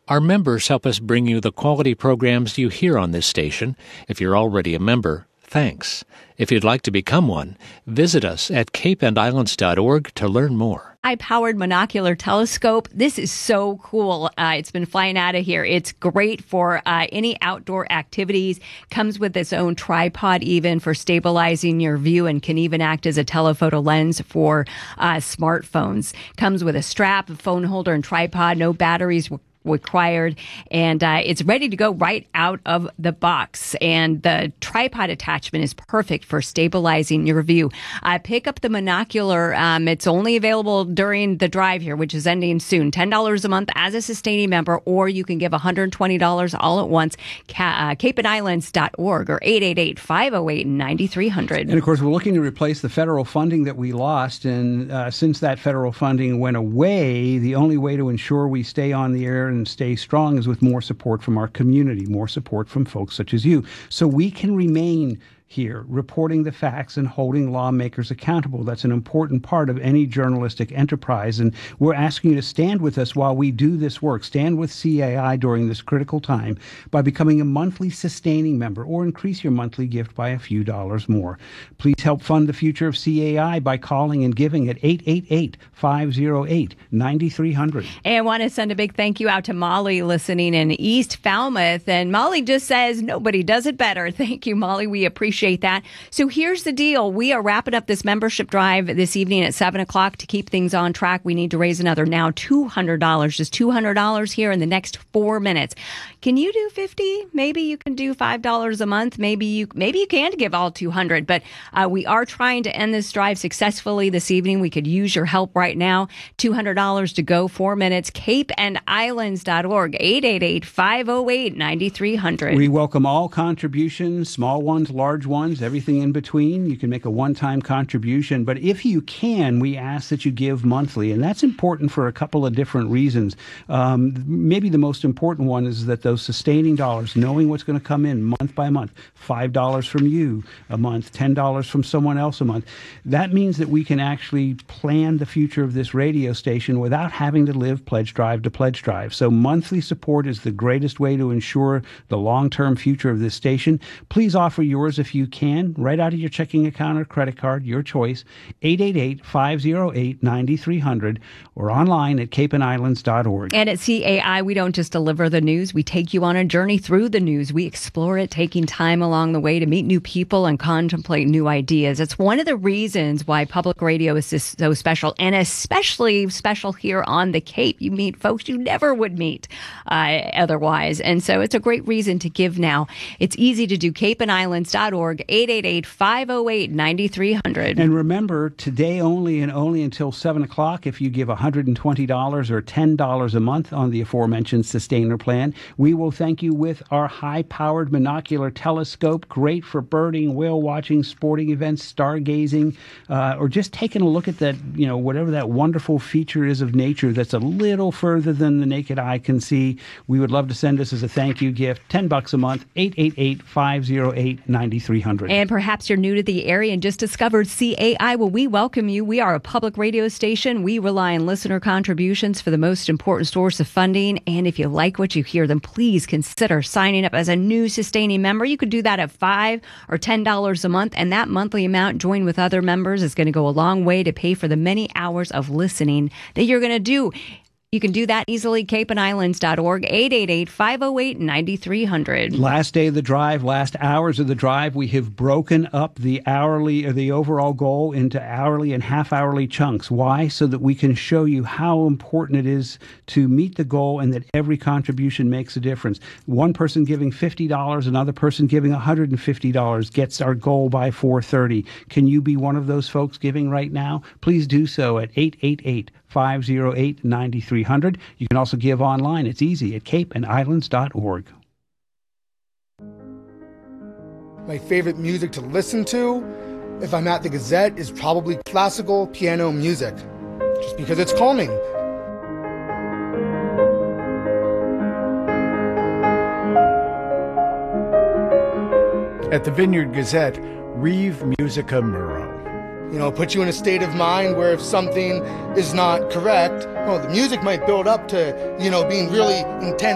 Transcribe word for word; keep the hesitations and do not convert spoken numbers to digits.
Our members help us bring you the quality programs you hear on this station. If you're already a member, thanks. If you'd like to become one, visit us at cape and islands dot org to learn more. High-powered monocular telescope. This is so cool. Uh, it's been flying out of here. It's great for uh, any outdoor activities. Comes with its own tripod even for stabilizing your view and can even act as a telephoto lens for uh, smartphones. Comes with a strap, a phone holder, and tripod. No batteries required, and uh, it's ready to go right out of the box. And the tripod attachment is perfect for stabilizing your view. Uh, pick up the monocular. Um, it's only available during the drive here, which is ending soon. ten dollars a month as a sustaining member, or you can give one hundred twenty dollars all at once. Ca- uh, cape and islands dot org or eight eight eight, five oh eight, nine three hundred. And of course, we're looking to replace the federal funding that we lost. And uh, since that federal funding went away, the only way to ensure we stay on the air and stay strong is with more support from our community, more support from folks such as you. So we can remain here, reporting the facts and holding lawmakers accountable. That's an important part of any journalistic enterprise. And we're asking you to stand with us while we do this work. Stand with C A I during this critical time by becoming a monthly sustaining member or increase your monthly gift by a few dollars more. Please help fund the future of C A I by calling and giving at eight eight eight, five oh eight, nine three hundred. And I want to send a big thank you out to Molly listening in East Falmouth. And Molly just says, nobody does it better. Thank you, Molly. We appreciate that. So here's the deal. We are wrapping up this membership drive this evening at seven o'clock to keep things on track. We need to raise another now two hundred dollars, just two hundred dollars here in the next four minutes. Can you do fifty? Maybe you can do five dollars a month. Maybe you maybe you can give all two hundred dollars. But uh, we are trying to end this drive successfully this evening. We could use your help right now. two hundred dollars to go, four minutes. cape and islands dot org, eight eight eight, five oh eight, nine three hundred. We welcome all contributions, small ones, large ones, everything in between. You can make a one-time contribution, but if you can, we ask that you give monthly, and that's important for a couple of different reasons. Um, maybe the most important one is that those sustaining dollars, knowing what's going to come in month by month, five dollars from you a month, ten dollars from someone else a month, that means that we can actually plan the future of this radio station without having to live pledge drive to pledge drive. So monthly support is the greatest way to ensure the long-term future of this station. Please offer yours if you can, right out of your checking account or credit card, your choice, eight eight eight, five oh eight, nine three hundred, or online at cape and islands dot org. And at C A I, we don't just deliver the news. We take you on a journey through the news. We explore it, taking time along the way to meet new people and contemplate new ideas. It's one of the reasons why public radio is just so special, and especially special here on the Cape. You meet folks you never would meet uh, otherwise. And so it's a great reason to give now. It's easy to do, cape and islands dot org, eight eight eight, five oh eight, nine three hundred. And remember, today only and only until seven o'clock, if you give one hundred twenty dollars or ten dollars a month on the aforementioned Sustainer plan, we will thank you with our high-powered monocular telescope, great for birding, whale watching, sporting events, stargazing, uh, or just taking a look at that, you know, whatever that wonderful feature is of nature that's a little further than the naked eye can see. We would love to send us as a thank you gift, ten bucks a month, eight eight eight, five oh eight, nine three hundred. And perhaps you're new to the area and just discovered C A I. Well, we welcome you. We are a public radio station. We rely on listener contributions for the most important source of funding. And if you like what you hear, then please consider signing up as a new sustaining member. You could do that at five dollars or ten dollars a month. And that monthly amount, joined with other members, is going to go a long way to pay for the many hours of listening that you're going to do. You can do that easily, cape and islands dot org, eight eight eight, five oh eight, nine three hundred. Last day of the drive, last hours of the drive, we have broken up the hourly or the overall goal into hourly and half-hourly chunks. Why? So that we can show you how important it is to meet the goal and that every contribution makes a difference. One person giving fifty dollars, another person giving one hundred fifty dollars gets our goal by four thirty. Can you be one of those folks giving right now? Please do so at eight eight eight, five oh eight, nine three hundred. You can also give online. It's easy at cape and islands dot org. My favorite music to listen to, if I'm at the Gazette, is probably classical piano music, just because it's calming. At the Vineyard Gazette, Reeve Musica Muro. You know, put you in a state of mind where if something is not correct, well, the music might build up to, you know, being really intense.